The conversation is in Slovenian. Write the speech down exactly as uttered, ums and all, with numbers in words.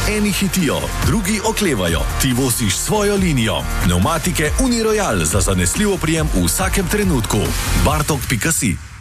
Eni hitijo, drugi oklevajo. Ti voziš svojo linijo. Pneumatike Uniroyal za zanesljiv oprijem v vsakem trenutku. bartok pika si